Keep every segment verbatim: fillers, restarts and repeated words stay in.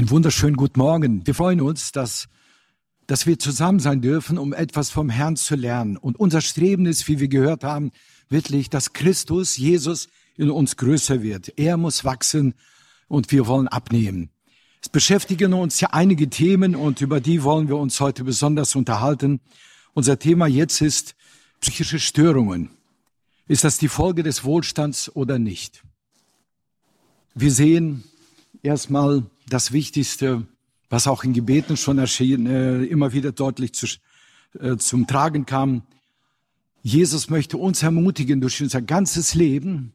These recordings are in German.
Einen wunderschönen guten Morgen. Wir freuen uns, dass, dass wir zusammen sein dürfen, um etwas vom Herrn zu lernen. Und unser Streben ist, wie wir gehört haben, wirklich, dass Christus, Jesus, in uns größer wird. Er muss wachsen und wir wollen abnehmen. Es beschäftigen uns ja einige Themen und über die wollen wir uns heute besonders unterhalten. Unser Thema jetzt ist psychische Störungen. Ist das die Folge des Wohlstands oder nicht? Wir sehen erstmal das Wichtigste, was auch in Gebeten schon erschien, äh, immer wieder deutlich zu, äh, zum Tragen kam. Jesus möchte uns ermutigen, durch unser ganzes Leben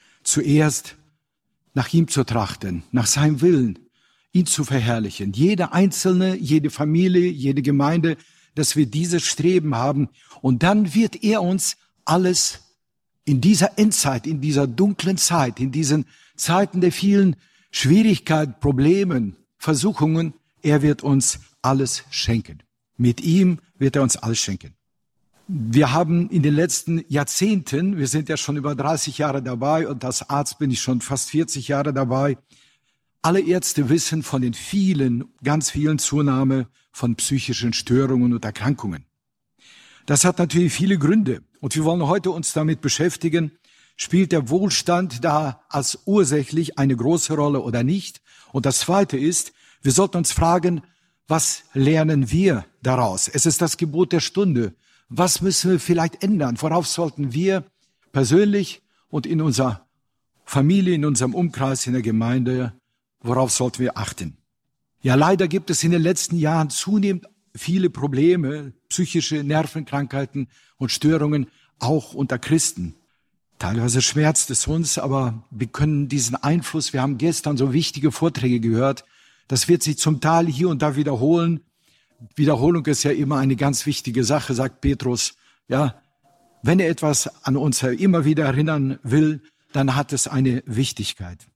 zuerst nach ihm zu trachten, nach seinem Willen, ihn zu verherrlichen. Jede Einzelne, jede Familie, jede Gemeinde, dass wir dieses Streben haben. Und dann wird er uns alles in dieser Endzeit, in dieser dunklen Zeit, in diesen Zeiten der vielen Schwierigkeiten, Problemen, Versuchungen, er wird uns alles schenken. Mit ihm wird er uns alles schenken. Wir haben in den letzten Jahrzehnten, wir sind ja schon über dreißig Jahre dabei und als Arzt bin ich schon fast vierzig Jahre dabei, alle Ärzte wissen von den vielen, ganz vielen Zunahme von psychischen Störungen und Erkrankungen. Das hat natürlich viele Gründe und wir wollen heute uns damit beschäftigen, spielt der Wohlstand da als ursächlich eine große Rolle oder nicht? Und das Zweite ist, wir sollten uns fragen, was lernen wir daraus? Es ist das Gebot der Stunde. Was müssen wir vielleicht ändern? Worauf sollten wir persönlich und in unserer Familie, in unserem Umkreis, in der Gemeinde, worauf sollten wir achten? Ja, leider gibt es in den letzten Jahren zunehmend viele Probleme, psychische Nervenkrankheiten und Störungen, auch unter Christen. Teilweise schmerzt es uns, aber wir können diesen Einfluss, wir haben gestern so wichtige Vorträge gehört, das wird sich zum Teil hier und da wiederholen. Wiederholung ist ja immer eine ganz wichtige Sache, sagt Petrus. Ja, wenn er etwas an uns immer wieder erinnern will, dann hat es eine Wichtigkeit.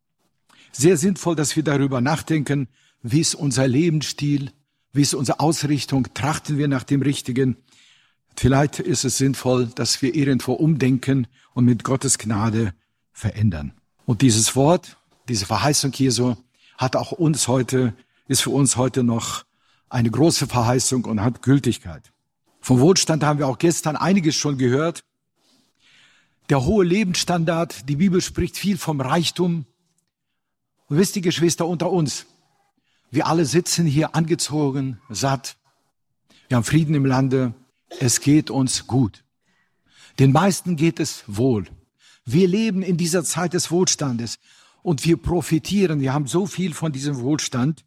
Sehr sinnvoll, dass wir darüber nachdenken, wie ist unser Lebensstil, wie ist unsere Ausrichtung, trachten wir nach dem Richtigen. Vielleicht ist es sinnvoll, dass wir irgendwo umdenken und mit Gottes Gnade verändern. Und dieses Wort, diese Verheißung Jesu hat auch uns heute, ist für uns heute noch eine große Verheißung und hat Gültigkeit. Vom Wohlstand haben wir auch gestern einiges schon gehört. Der hohe Lebensstandard, die Bibel spricht viel vom Reichtum. Und wisst ihr, Geschwister, unter uns, wir alle sitzen hier angezogen, satt. Wir haben Frieden im Lande. Es geht uns gut. Den meisten geht es wohl. Wir leben in dieser Zeit des Wohlstandes und wir profitieren. Wir haben so viel von diesem Wohlstand.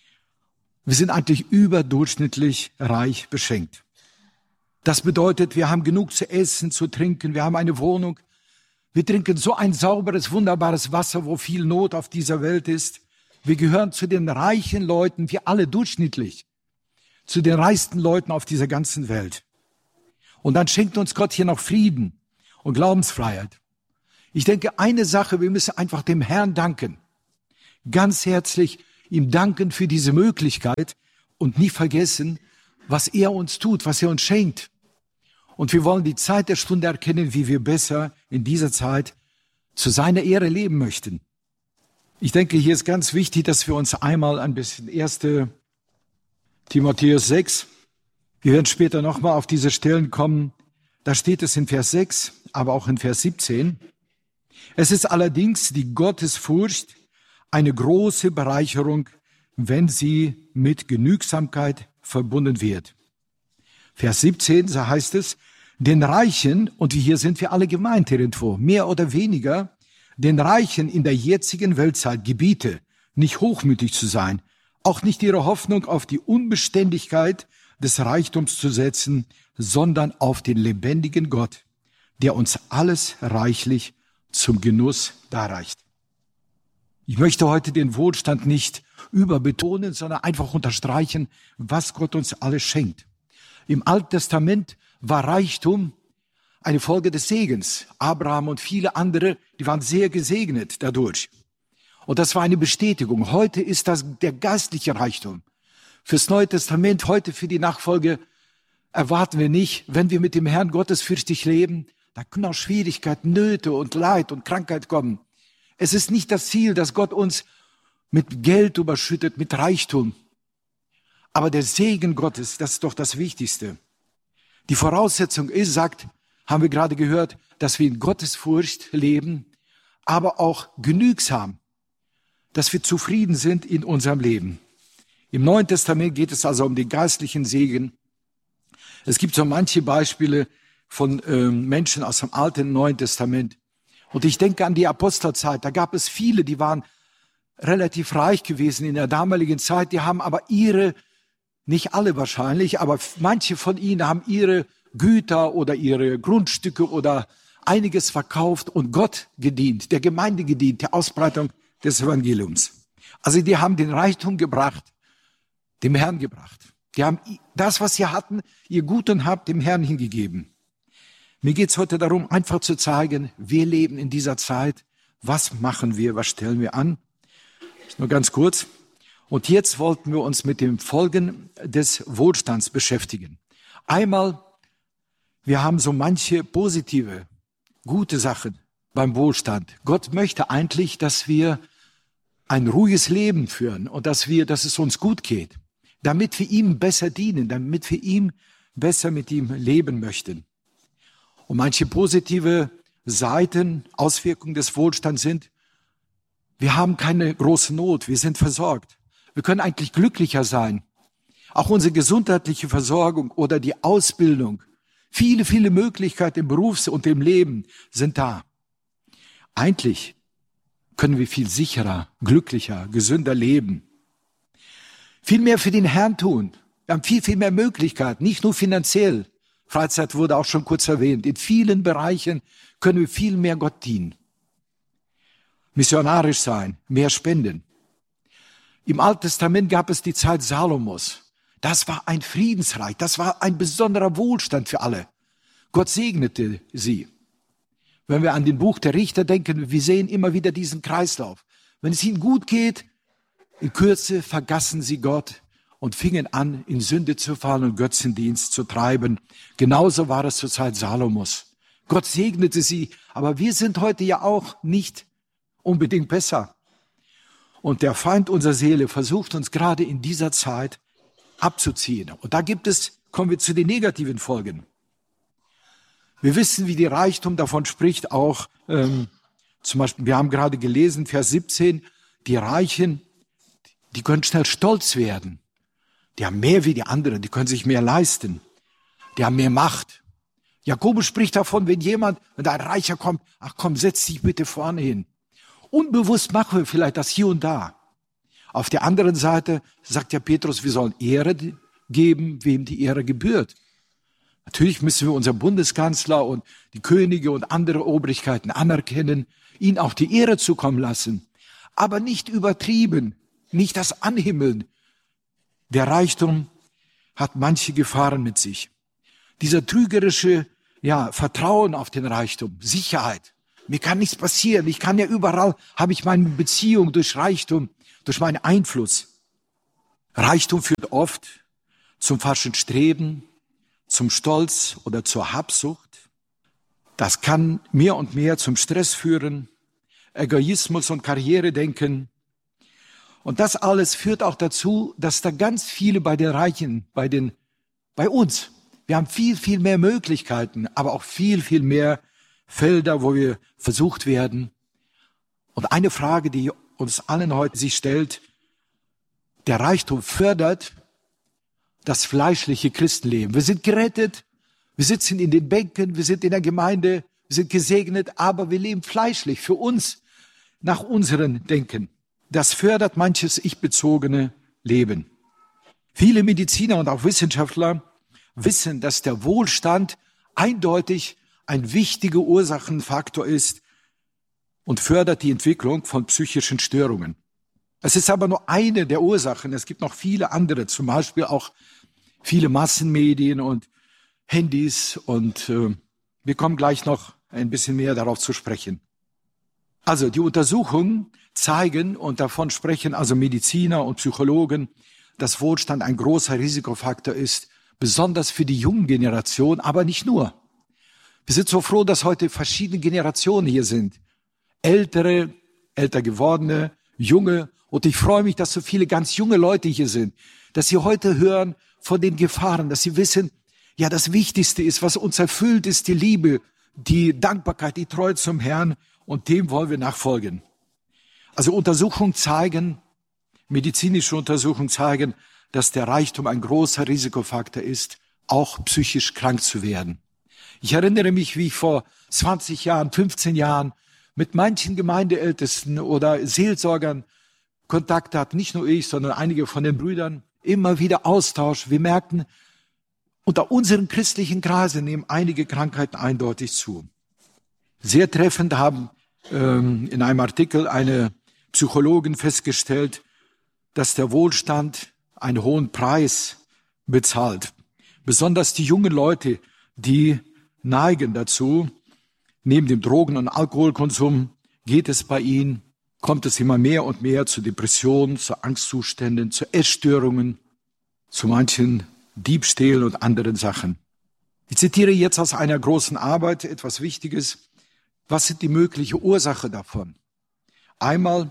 Wir sind eigentlich überdurchschnittlich reich beschenkt. Das bedeutet, wir haben genug zu essen, zu trinken. Wir haben eine Wohnung. Wir trinken so ein sauberes, wunderbares Wasser, wo viel Not auf dieser Welt ist. Wir gehören zu den reichen Leuten, wir alle durchschnittlich, zu den reichsten Leuten auf dieser ganzen Welt. Und dann schenkt uns Gott hier noch Frieden und Glaubensfreiheit. Ich denke, eine Sache, wir müssen einfach dem Herrn danken. Ganz herzlich ihm danken für diese Möglichkeit und nie vergessen, was er uns tut, was er uns schenkt. Und wir wollen die Zeit der Stunde erkennen, wie wir besser in dieser Zeit zu seiner Ehre leben möchten. Ich denke, hier ist ganz wichtig, dass wir uns einmal ein bisschen erste Timotheus sechs, wir werden später nochmal auf diese Stellen kommen. Da steht es in Vers sechs, aber auch in Vers siebzehn. Es ist allerdings die Gottesfurcht eine große Bereicherung, wenn sie mit Genügsamkeit verbunden wird. Vers siebzehn, so heißt es, den Reichen, und hier sind wir alle gemeint irgendwo, mehr oder weniger, den Reichen in der jetzigen Weltzeit gebiete, nicht hochmütig zu sein, auch nicht ihre Hoffnung auf die Unbeständigkeit des Reichtums zu setzen, sondern auf den lebendigen Gott, der uns alles reichlich zum Genuss darreicht. Ich möchte heute den Wohlstand nicht überbetonen, sondern einfach unterstreichen, was Gott uns alles schenkt. Im Alten Testament war Reichtum eine Folge des Segens. Abraham und viele andere, die waren sehr gesegnet dadurch. Und das war eine Bestätigung. Heute ist das der geistliche Reichtum. Fürs Neue Testament, heute für die Nachfolge, erwarten wir nicht, wenn wir mit dem Herrn gottesfürchtig leben, da können auch Schwierigkeiten, Nöte und Leid und Krankheit kommen. Es ist nicht das Ziel, dass Gott uns mit Geld überschüttet, mit Reichtum. Aber der Segen Gottes, das ist doch das Wichtigste. Die Voraussetzung ist, sagt, haben wir gerade gehört, dass wir in Gottesfurcht leben, aber auch genügsam, dass wir zufrieden sind in unserem Leben. Im Neuen Testament geht es also um den geistlichen Segen. Es gibt so manche Beispiele von äh, Menschen aus dem Alten und Neuen Testament. Und ich denke an die Apostelzeit. Da gab es viele, die waren relativ reich gewesen in der damaligen Zeit. Die haben aber ihre, nicht alle wahrscheinlich, aber manche von ihnen haben ihre Güter oder ihre Grundstücke oder einiges verkauft und Gott gedient, der Gemeinde gedient, der Ausbreitung des Evangeliums. Also die haben den Reichtum gebracht, dem Herrn gebracht. Die haben das, was sie hatten, ihr Gut und Hab dem Herrn hingegeben. Mir geht es heute darum, einfach zu zeigen, wir leben in dieser Zeit. Was machen wir, was stellen wir an? Nur ganz kurz. Und jetzt wollten wir uns mit den Folgen des Wohlstands beschäftigen. Einmal, wir haben so manche positive, gute Sachen beim Wohlstand. Gott möchte eigentlich, dass wir ein ruhiges Leben führen und dass wir, dass es uns gut geht, damit wir ihm besser dienen, damit wir ihm besser mit ihm leben möchten. Und manche positive Seiten, Auswirkungen des Wohlstands sind, wir haben keine große Not, wir sind versorgt. Wir können eigentlich glücklicher sein. Auch unsere gesundheitliche Versorgung oder die Ausbildung, viele, viele Möglichkeiten im Berufs- und im Leben sind da. Eigentlich können wir viel sicherer, glücklicher, gesünder leben. Viel mehr für den Herrn tun. Wir haben viel, viel mehr Möglichkeiten, nicht nur finanziell. Freizeit wurde auch schon kurz erwähnt. In vielen Bereichen können wir viel mehr Gott dienen. Missionarisch sein, mehr spenden. Im Alten Testament gab es die Zeit Salomos. Das war ein Friedensreich, das war ein besonderer Wohlstand für alle. Gott segnete sie. Wenn wir an den Buch der Richter denken, wir sehen immer wieder diesen Kreislauf. Wenn es ihnen gut geht, in Kürze vergaßen sie Gott und fingen an, in Sünde zu fallen und Götzendienst zu treiben. Genauso war es zur Zeit Salomos. Gott segnete sie, aber wir sind heute ja auch nicht unbedingt besser. Und der Feind unserer Seele versucht uns gerade in dieser Zeit abzuziehen. Und da gibt es, kommen wir zu den negativen Folgen. Wir wissen, wie die Reichtum davon spricht, auch ähm, zum Beispiel, wir haben gerade gelesen, Vers siebzehn, die Reichen, die können schnell stolz werden. Die haben mehr wie die anderen, die können sich mehr leisten. Die haben mehr Macht. Jakobus spricht davon, wenn jemand, wenn da ein Reicher kommt, ach komm, setz dich bitte vorne hin. Unbewusst machen wir vielleicht das hier und da. Auf der anderen Seite sagt ja Petrus, wir sollen Ehre geben, wem die Ehre gebührt. Natürlich müssen wir unseren Bundeskanzler und die Könige und andere Obrigkeiten anerkennen, ihnen auch die Ehre zukommen lassen. Aber nicht übertrieben, nicht das Anhimmeln. Der Reichtum hat manche Gefahren mit sich. Dieser trügerische, ja, Vertrauen auf den Reichtum, Sicherheit. Mir kann nichts passieren. Ich kann ja überall, habe ich meine Beziehung durch Reichtum, durch meinen Einfluss. Reichtum führt oft zum falschen Streben, zum Stolz oder zur Habsucht. Das kann mehr und mehr zum Stress führen, Egoismus und Karrieredenken. Und das alles führt auch dazu, dass da ganz viele bei den Reichen, bei den, bei uns, wir haben viel, viel mehr Möglichkeiten, aber auch viel, viel mehr Felder, wo wir versucht werden. Und eine Frage, die uns allen heute sich stellt, der Reichtum fördert das fleischliche Christenleben. Wir sind gerettet, wir sitzen in den Bänken, wir sind in der Gemeinde, wir sind gesegnet, aber wir leben fleischlich für uns, nach unserem Denken. Das fördert manches ich-bezogene Leben. Viele Mediziner und auch Wissenschaftler wissen, dass der Wohlstand eindeutig ein wichtiger Ursachenfaktor ist und fördert die Entwicklung von psychischen Störungen. Es ist aber nur eine der Ursachen. Es gibt noch viele andere, zum Beispiel auch viele Massenmedien und Handys. Und äh, wir kommen gleich noch ein bisschen mehr darauf zu sprechen. Also die Untersuchungen zeigen, und davon sprechen also Mediziner und Psychologen, dass Wohlstand ein großer Risikofaktor ist, besonders für die junge Generation, aber nicht nur. Wir sind so froh, dass heute verschiedene Generationen hier sind. Ältere, älter gewordene, junge Und ich freue mich, dass so viele ganz junge Leute hier sind, dass sie heute hören von den Gefahren, dass sie wissen, ja, das Wichtigste ist, was uns erfüllt, ist die Liebe, die Dankbarkeit, die Treue zum Herrn, und dem wollen wir nachfolgen. Also Untersuchungen zeigen, medizinische Untersuchungen zeigen, dass der Reichtum ein großer Risikofaktor ist, auch psychisch krank zu werden. Ich erinnere mich, wie ich vor zwanzig Jahren, fünfzehn Jahren mit manchen Gemeindeältesten oder Seelsorgern Kontakt hatte, nicht nur ich, sondern einige von den Brüdern, immer wieder Austausch. Wir merkten, unter unseren christlichen Kreisen nehmen einige Krankheiten eindeutig zu. Sehr treffend haben ähm, in einem Artikel eine Psychologin festgestellt, dass der Wohlstand einen hohen Preis bezahlt. Besonders die jungen Leute, die neigen dazu, neben dem Drogen- und Alkoholkonsum geht es bei ihnen, kommt es immer mehr und mehr zu Depressionen, zu Angstzuständen, zu Essstörungen, zu manchen Diebstählen und anderen Sachen. Ich zitiere jetzt aus einer großen Arbeit etwas Wichtiges. Was sind die mögliche Ursache davon? Einmal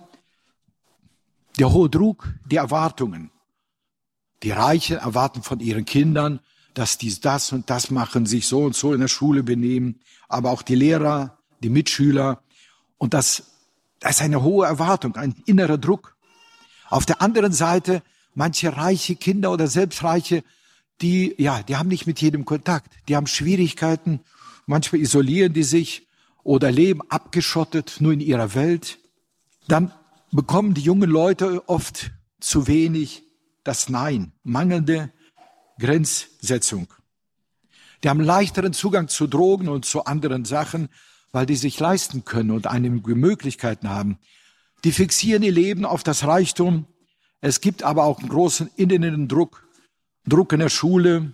der hohe Druck, die Erwartungen. Die Reichen erwarten von ihren Kindern, dass die das und das machen, sich so und so in der Schule benehmen, aber auch die Lehrer, die Mitschüler. Und das, das ist eine hohe Erwartung, ein innerer Druck. Auf der anderen Seite manche reiche Kinder oder selbst Reiche, die, ja, die haben nicht mit jedem Kontakt. Die haben Schwierigkeiten, manchmal isolieren die sich oder leben abgeschottet, nur in ihrer Welt. Dann bekommen die jungen Leute oft zu wenig das Nein, mangelnde Grenzsetzung. Die haben leichteren Zugang zu Drogen und zu anderen Sachen, weil die sich leisten können und einige Möglichkeiten haben. Die fixieren ihr Leben auf das Reichtum. Es gibt aber auch einen großen inneren Druck, Druck in der Schule.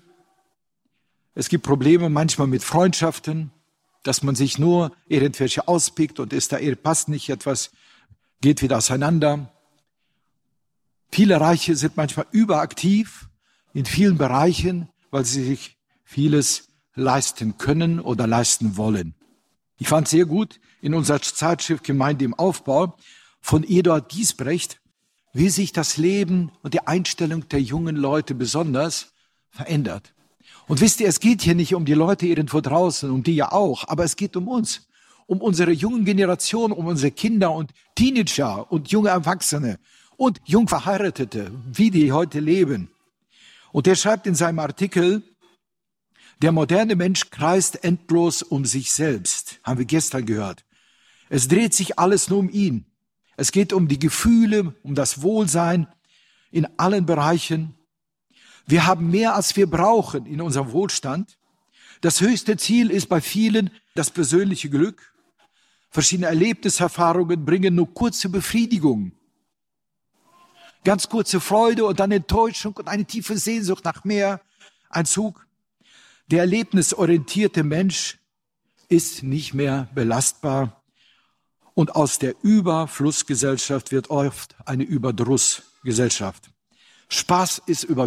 Es gibt Probleme manchmal mit Freundschaften, dass man sich nur irgendwelche auspickt und ist da, passt nicht etwas, geht wieder auseinander. Viele Reiche sind manchmal überaktiv in vielen Bereichen, weil sie sich vieles leisten können oder leisten wollen. Ich fand sehr gut in unserer Zeitschrift Gemeinde im Aufbau von Eduard Giesbrecht, wie sich das Leben und die Einstellung der jungen Leute besonders verändert. Und wisst ihr, es geht hier nicht um die Leute irgendwo draußen, um die ja auch, aber es geht um uns, um unsere jungen Generationen, um unsere Kinder und Teenager und junge Erwachsene und Jungverheiratete, wie die heute leben. Und er schreibt in seinem Artikel, der moderne Mensch kreist endlos um sich selbst, haben wir gestern gehört. Es dreht sich alles nur um ihn. Es geht um die Gefühle, um das Wohlsein in allen Bereichen. Wir haben mehr, als wir brauchen in unserem Wohlstand. Das höchste Ziel ist bei vielen das persönliche Glück. Verschiedene Erlebniserfahrungen bringen nur kurze Befriedigung. Ganz kurze Freude und dann Enttäuschung und eine tiefe Sehnsucht nach mehr. Ein Zug. Der erlebnisorientierte Mensch ist nicht mehr belastbar. Und aus der Überflussgesellschaft wird oft eine Überdrussgesellschaft. Spaß ist über